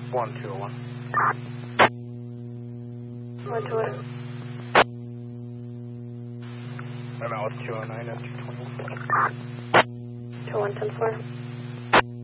1201. 121. I'm out 209 at 221. 2110-4.